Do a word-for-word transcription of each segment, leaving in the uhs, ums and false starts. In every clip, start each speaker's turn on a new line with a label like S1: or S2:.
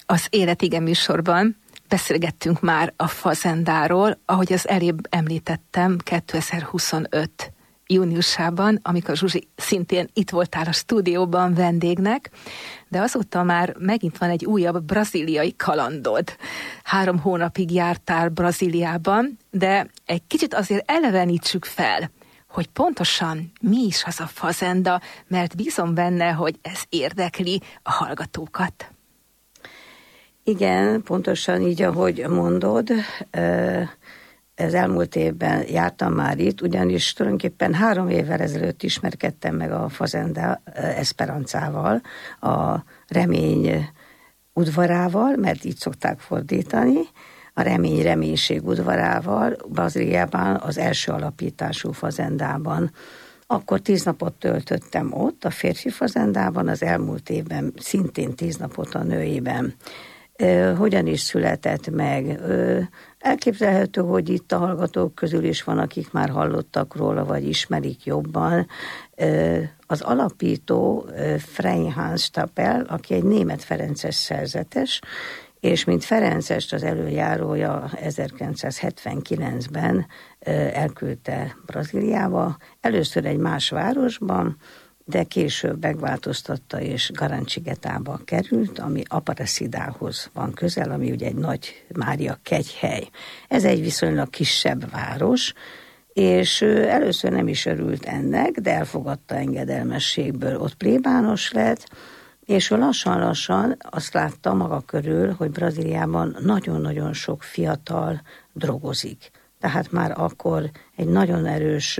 S1: Az Élet igen műsorban beszélgettünk már a fazendáról, ahogy az elébb említettem, kétezer-huszonöt júniusában, amikor Zsuzsi szintén itt voltál a stúdióban vendégnek, de azóta már megint van egy újabb brazíliai kalandod. Három hónapig jártál Brazíliában, de egy kicsit azért elevenítsük fel, hogy pontosan mi is az a fazenda, mert bízom benne, hogy ez érdekli a hallgatókat.
S2: Igen, pontosan így, ahogy mondod, ez elmúlt évben jártam már itt, ugyanis tulajdonképpen három évvel ezelőtt ismerkedtem meg a Fazenda Esperanzával, a remény udvarával, mert így szokták fordítani, a remény reménység udvarával, Brazíliában az első alapítású fazendában. Akkor tíz napot töltöttem ott, a férfi fazendában, az elmúlt évben szintén tíz napot a nőiben. Hogyan is született meg? Elképzelhető, hogy itt a hallgatók közül is van, akik már hallottak róla, vagy ismerik jobban. Az alapító Freihanz Stapel, aki egy német ferences szerzetes, és mint ferencest az előjárója ezerkilencszázhetvenkilencben elküldte Brazíliába, először egy más városban, de később megváltoztatta, és Garancsigetába került, ami Aparecidához van közel, ami ugye egy nagy Mária kegyhely. Ez egy viszonylag kisebb város, és először nem is örült ennek, de elfogadta engedelmességből, ott plébános lett, és lassan-lassan azt látta maga körül, hogy Brazíliában nagyon-nagyon sok fiatal drogozik. Tehát már akkor egy nagyon erős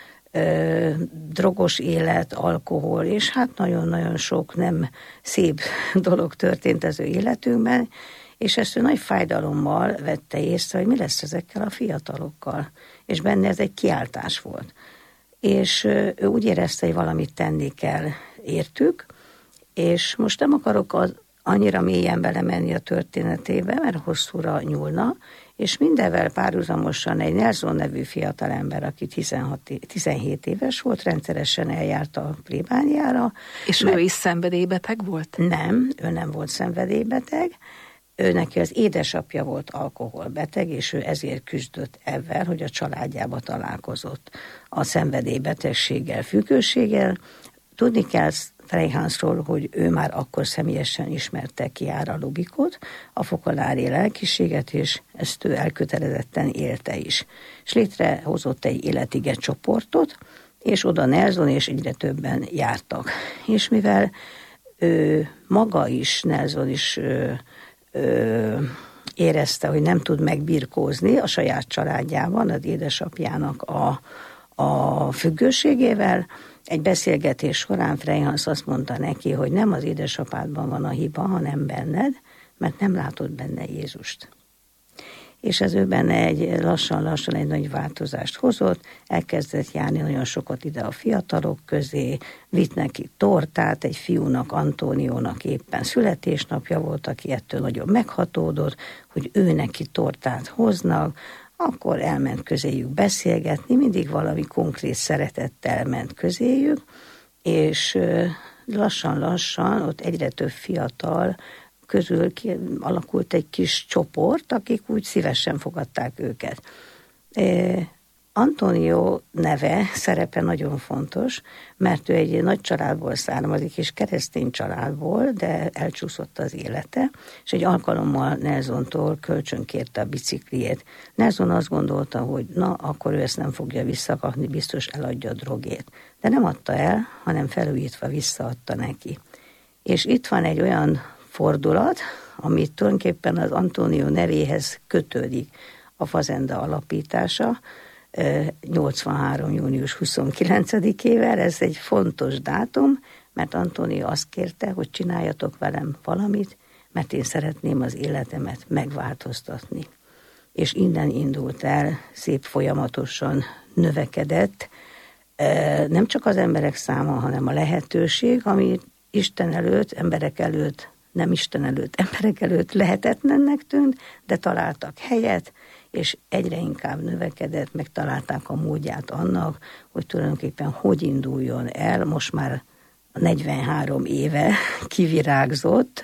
S2: ö, drogos élet, alkohol, és hát nagyon-nagyon sok nem szép dolog történt az ő életünkben, és ezt ő nagy fájdalommal vette észre, hogy mi lesz ezekkel a fiatalokkal. És benne ez egy kiáltás volt. És ő úgy érezte, hogy valamit tenni kell értük, és most nem akarok az, annyira mélyen belemenni a történetébe, mert hosszúra nyúlna, és mindenvel párhuzamosan egy Nelson nevű fiatalember, aki tizenhat, tizenhét éves volt, rendszeresen eljárt a plébániára.
S1: És
S2: mert,
S1: ő is szenvedélybeteg volt?
S2: Nem, ő nem volt szenvedélybeteg. Ő neki az édesapja volt alkoholbeteg, és ő ezért küzdött ezzel, hogy a családjába találkozott a szenvedélybetegséggel, függőséggel. Tudni kell Freihanzról, hogy ő már akkor személyesen ismerte Chiara Lubicot, a fokolári lelkiséget, és ezt ő elkötelezetten élte is. És létrehozott egy életige csoportot, és oda Nelson és egyre többen jártak. És mivel ő maga is, Nelson is ő, ő, érezte, hogy nem tud megbirkózni a saját családjában, az édesapjának a, a függőségével, egy beszélgetés során Freihanz azt mondta neki, hogy nem az édesapádban van a hiba, hanem benned, mert nem látod benne Jézust. És ez ő benne egy lassan-lassan egy nagy változást hozott, elkezdett járni nagyon sokat ide a fiatalok közé, vitt neki tortát, egy fiúnak, Antóniónak éppen születésnapja volt, aki ettől nagyon meghatódott, hogy ő neki tortát hoznak, akkor elment közéjük beszélgetni, mindig valami konkrét szeretettel ment közéjük, és lassan-lassan ott egyre több fiatal közül alakult egy kis csoport, akik úgy szívesen fogadták őket. Antonio neve, szerepe nagyon fontos, mert ő egy nagy családból származik, és keresztény családból, de elcsúszott az élete, és egy alkalommal Nelsontól kölcsönkérte a bicikliét. Nelson azt gondolta, hogy na, akkor ő ezt nem fogja visszakapni, biztos eladja a drogét. De nem adta el, hanem felújítva visszaadta neki. És itt van egy olyan fordulat, amit tulajdonképpen az Antonio nevéhez kötődik a fazenda alapítása, nyolcvanhárom június huszonkilencedikével, ez egy fontos dátum, mert Antonio azt kérte, hogy csináljatok velem valamit, mert én szeretném az életemet megváltoztatni. És innen indult el, szép folyamatosan növekedett, nem csak az emberek száma, hanem a lehetőség, ami Isten előtt, emberek előtt, nem Isten előtt, emberek előtt lehetetlennek tűnt, de találtak helyet, és egyre inkább növekedett, megtalálták a módját annak, hogy tulajdonképpen hogy induljon el, most már negyvenhárom éve kivirágzott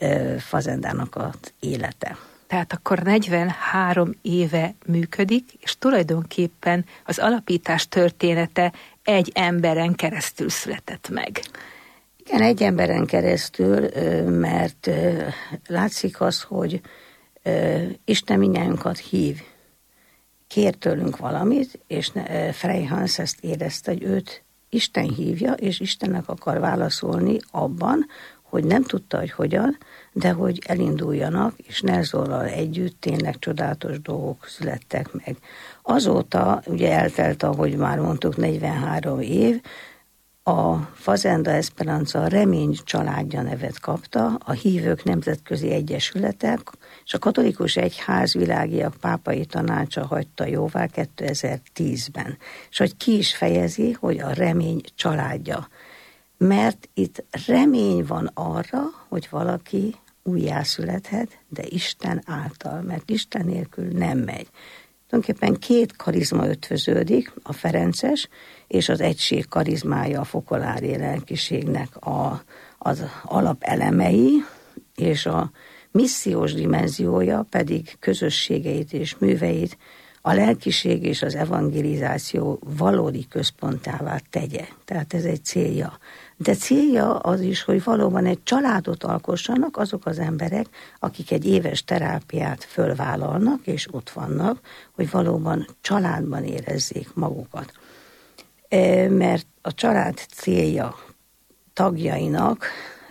S2: fazendának az élete.
S1: Tehát akkor negyvenhárom éve működik, és tulajdonképpen az alapítás története egy emberen keresztül született meg.
S2: Igen, egy emberen keresztül, mert látszik az, hogy Isten mindnyájunkat hív, kér tőlünk valamit, és Frey Hans ezt érezte, hogy őt Isten hívja, és Istennek akar válaszolni abban, hogy nem tudta, hogy hogyan, de hogy elinduljanak, és Nelsonral együtt tényleg csodálatos dolgok születtek meg. Azóta, ugye eltelt, ahogy már mondtuk, negyvenhárom év, a Fazenda Esperanza a Remény családja nevet kapta, a Hívők Nemzetközi Egyesületek, és a Katolikus Egyház Világiak Pápai Tanácsa hagyta jóvá kétezer-tízben. És hogy ki is fejezi, hogy a Remény családja. Mert itt remény van arra, hogy valaki újjászülethet, de Isten által, mert Isten nélkül nem megy. Tulajdonképpen két karizma ötvöződik, a ferences és az egység karizmája, a fokolári lelkiségnek a, az alapelemei, és a missziós dimenziója pedig közösségeit és műveit a lelkiség és az evangelizáció valódi központává tegye. Tehát ez egy célja. De célja az is, hogy valóban egy családot alkossanak azok az emberek, akik egy éves terápiát fölvállalnak, és ott vannak, hogy valóban családban érezzék magukat. Mert a család célja tagjainak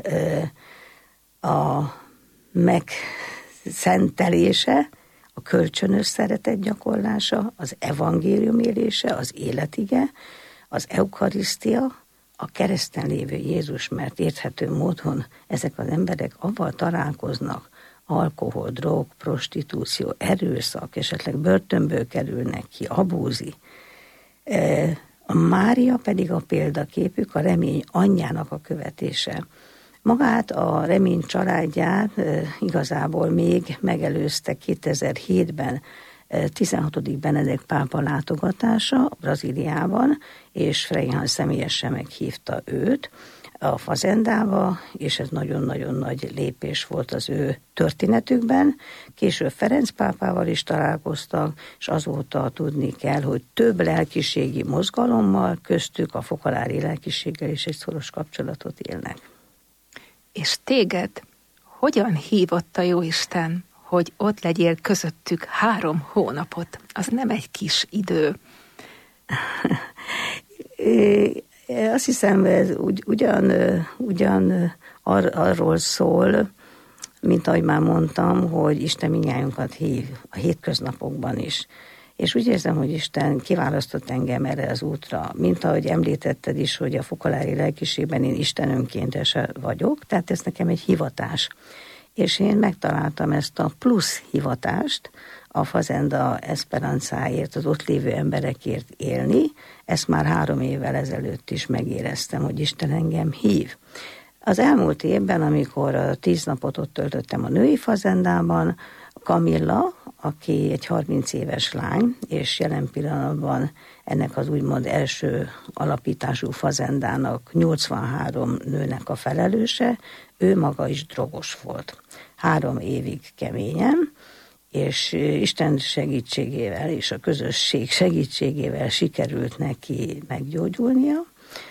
S2: a megszentelése, a kölcsönös szeretet gyakorlása, az evangélium élése, az életige, az eukarisztia, a kereszten lévő Jézus, mert érthető módon ezek az emberek avval találkoznak, alkohol, drog, prostitúció, erőszak, esetleg börtönből kerülnek ki, abúzi. A Mária pedig a példaképük, a Remény anyjának a követése. Magát a Remény családját igazából még megelőzte kétezer-hétben tizenhatodik Benedek pápa látogatása Brazíliában, és Frey Hans személyesen meghívta őt a Fazendába, és ez nagyon-nagyon nagy lépés volt az ő történetükben. Később Ferenc pápával is találkoztak, és azóta tudni kell, hogy több lelkiségi mozgalommal, köztük a fokolári lelkiséggel is egy szoros kapcsolatot élnek.
S1: És téged hogyan hívott a Jóisten, hogy ott legyél közöttük három hónapot? Az nem egy kis idő.
S2: Azt hiszem, ez ugy, ugyan, ugyan ar, arról szól, mint ahogy már mondtam, hogy Isten mindnyájunkat hív a hétköznapokban is. És úgy érzem, hogy Isten kiválasztott engem erre az útra, mint ahogy említetted is, hogy a fokolári lelkiségben én Isten önkéntese vagyok, tehát ez nekem egy hivatás. És én megtaláltam ezt a plusz hivatást, a Fazenda Esperanzáért, az ott lévő emberekért élni. Ezt már három évvel ezelőtt is megéreztem, hogy Isten engem hív. Az elmúlt évben, amikor a tíz napot ott töltöttem a női fazendában, Kamilla, aki egy harminc éves lány, és jelen pillanatban ennek az úgymond első alapítású fazendának nyolcvanhárom nőnek a felelőse, ő maga is drogos volt. Három évig keményen, és Isten segítségével és a közösség segítségével sikerült neki meggyógyulnia,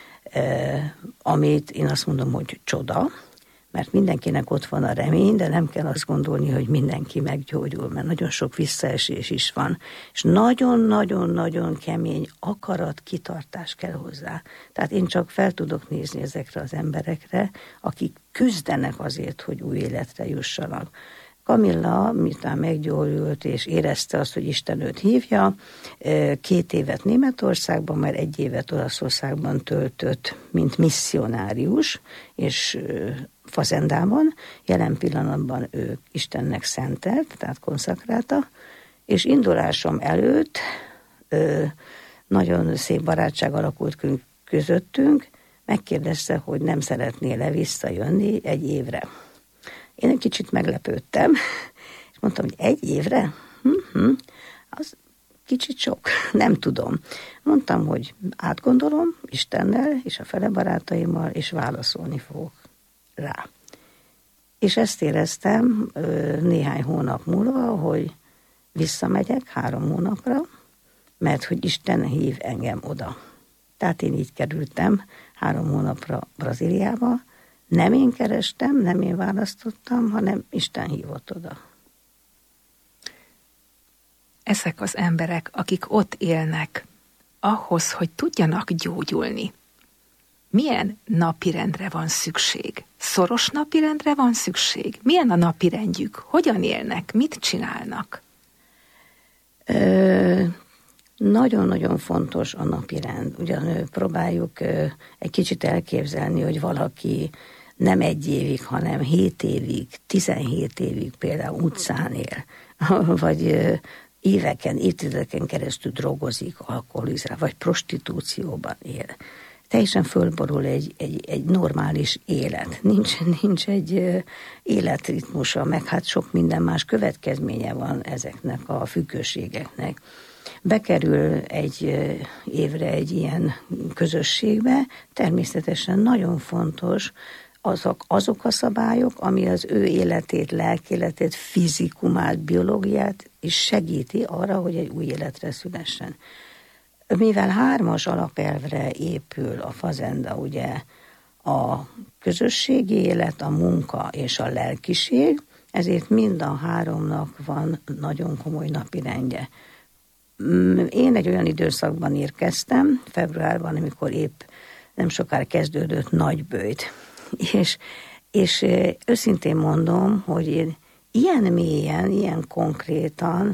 S2: amit én azt mondom, hogy csoda, mert mindenkinek ott van a remény, de nem kell azt gondolni, hogy mindenki meggyógyul, mert nagyon sok visszaesés is van, és nagyon-nagyon-nagyon kemény akarat, kitartás kell hozzá. Tehát én csak fel tudok nézni ezekre az emberekre, akik küzdenek azért, hogy új életre jussanak. Kamilla, miután meggyógyult és érezte azt, hogy Isten őt hívja, két évet Németországban, már egy évet Olaszországban töltött, mint misszionárius, és Fazendában, jelen pillanatban ő Istennek szentelt, tehát konszakrálta, és indulásom előtt nagyon szép barátság alakult közöttünk, megkérdezte, hogy nem szeretnél-e visszajönni egy évre. Én egy kicsit meglepődtem, és mondtam, hogy egy évre? Hm-hm, az kicsit sok, nem tudom. Mondtam, hogy átgondolom Istennel és a fele barátaimmal, és válaszolni fogok rá. És ezt éreztem néhány hónap múlva, hogy visszamegyek három hónapra, mert hogy Isten hív engem oda. Tehát én így kerültem három hónapra Brazíliába. Nem én kerestem, nem én választottam, hanem Isten hívott oda.
S1: Ezek az emberek, akik ott élnek, ahhoz, hogy tudjanak gyógyulni, milyen napirendre van szükség? Szoros napirendre van szükség? Milyen a napirendjük? Hogyan élnek? Mit csinálnak?
S2: Ö, nagyon-nagyon fontos a napirend. Ugyan próbáljuk ö, egy kicsit elképzelni, hogy valaki nem egy évig, hanem hét évig, tizenhét évig például utcán él, vagy ö, éveken, évtizedeken keresztül drogozik, alkoholizál, vagy prostitúcióban él. Teljesen fölborul egy, egy, egy normális élet. Nincs, nincs egy ö, életritmusa, meg hát sok minden más következménye van ezeknek a függőségeknek. Bekerül egy ö, évre egy ilyen közösségbe, természetesen nagyon fontos azok, azok a szabályok, ami az ő életét, lelkéletét, fizikumát, biológiát is segíti arra, hogy egy új életre szülessen. Mivel hármas alapelvre épül a fazenda, ugye a közösségi élet, a munka és a lelkiség, ezért mind a háromnak van nagyon komoly napirendje. Én egy olyan időszakban érkeztem, februárban, amikor épp nem sokára kezdődött Nagyböjt. És, és őszintén mondom, hogy én ilyen mélyen, ilyen konkrétan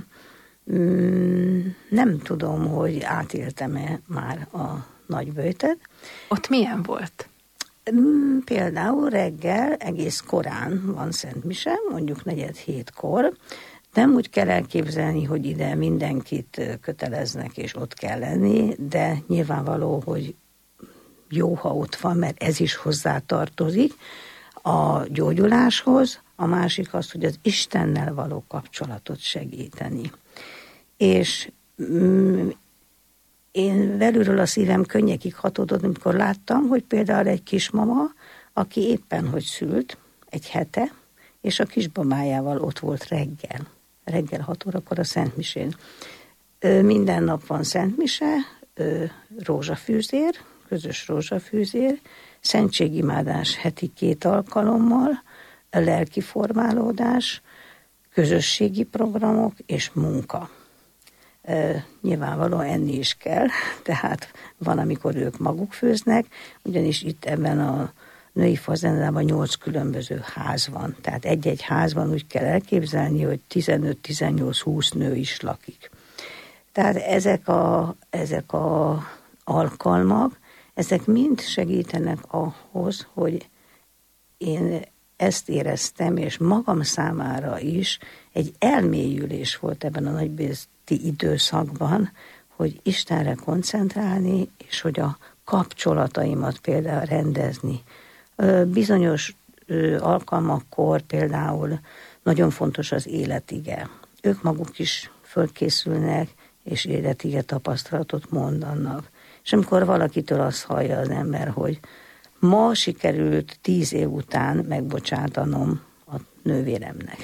S2: nem tudom, hogy átéltem-e már a Nagyböjtet.
S1: Ott milyen volt?
S2: Például reggel egész korán van szentmise, mondjuk negyed hétkor. Nem úgy kell elképzelni, hogy ide mindenkit köteleznek, és ott kell lenni, de nyilvánvaló, hogy jó, ha ott van, mert ez is hozzátartozik a gyógyuláshoz, a másik az, hogy az Istennel való kapcsolatot segíteni. És mm, én belülről a szívem könnyekig hatódott, amikor láttam, hogy például egy kismama, aki éppen hogy szült egy hete, és a kisbabájával ott volt reggel. Reggel hat órakor a szentmisén. Minden nap van szentmise, rózsafűzér, közös rózsafűzér, szentségimádás heti két alkalommal, a lelki formálódás, közösségi programok és munka. E, nyilvánvalóan enni is kell, tehát van, amikor ők maguk főznek, ugyanis itt ebben a női fazendában nyolc különböző ház van. Tehát egy-egy házban úgy kell elképzelni, hogy tizenöt, tizennyolc, húsz nő is lakik. Tehát ezek a, ezek a alkalmak, ezek mind segítenek ahhoz, hogy én ezt éreztem, és magam számára is egy elmélyülés volt ebben a nagybőti időszakban, hogy Istenre koncentrálni, és hogy a kapcsolataimat például rendezni. Bizonyos alkalmakkor például nagyon fontos az életige. Ők maguk is fölkészülnek, és életige tapasztalatot mondanak. És amikor valakitől azt hallja az ember, hogy ma sikerült tíz év után megbocsátanom a nővéremnek.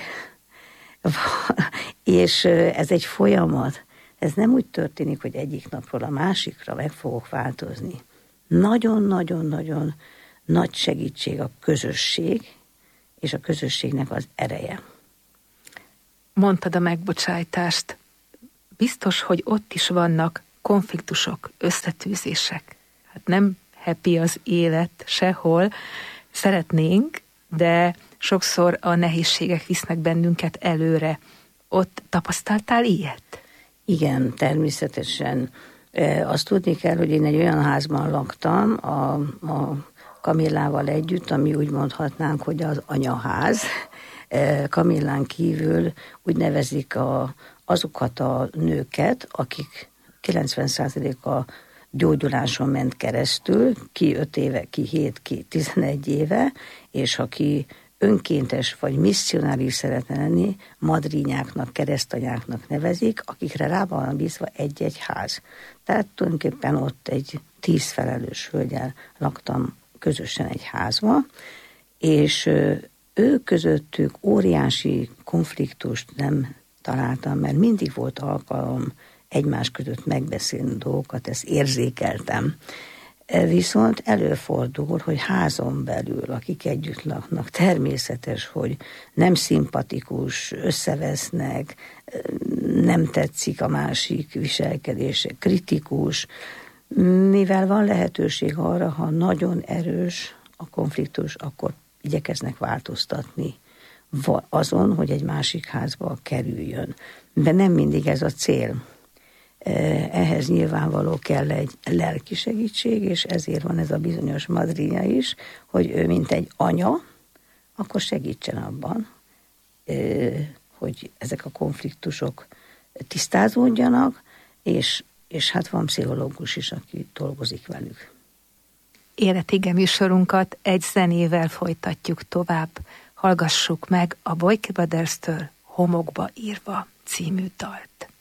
S2: És ez egy folyamat. Ez nem úgy történik, hogy egyik napról a másikra meg fogok változni. Nagyon-nagyon-nagyon nagy segítség a közösség, és a közösségnek az ereje.
S1: Mondtad a megbocsájtást. Biztos, hogy ott is vannak konfliktusok, összetűzések. Hát nem happy az élet sehol. Szeretnénk, de sokszor a nehézségek visznek bennünket előre. Ott tapasztaltál ilyet?
S2: Igen, természetesen. Azt tudni kell, hogy én egy olyan házban laktam, a, a Kamillával együtt, ami úgy mondhatnánk, hogy az anyaház. Kamillán kívül úgy nevezik a, azokat a nőket, akik kilencven százaléka gyógyuláson ment keresztül, ki öt éve, ki hét, ki tizenegy éve, és aki önkéntes vagy misszionáris szeretne lenni, madrinyáknak, keresztanyáknak nevezik, akikre rá van bízva egy-egy ház. Tehát tulajdonképpen ott egy tíz felelős hölgyel laktam közösen egy házba, és Ők közöttük óriási konfliktust nem találtam, mert mindig volt alkalom egymás között megbeszélni dolgokat, ezt érzékeltem. Viszont előfordul, hogy házon belül, akik együtt laknak, természetes, hogy nem szimpatikus, összevesznek, nem tetszik a másik viselkedése, kritikus, mivel van lehetőség arra, ha nagyon erős a konfliktus, akkor igyekeznek változtatni azon, hogy egy másik házba kerüljön. De nem mindig ez a cél. Ehhez nyilvánvaló kell egy lelki segítség, és ezért van ez a bizonyos madrina is, hogy ő mint egy anya, akkor segítsen abban, hogy ezek a konfliktusok tisztázódjanak, és, és hát van pszichológus is, aki dolgozik velük.
S1: Életige műsorunkat egy zenével folytatjuk tovább. Hallgassuk meg a Boyke Brothers-től Homokba írva című dalt.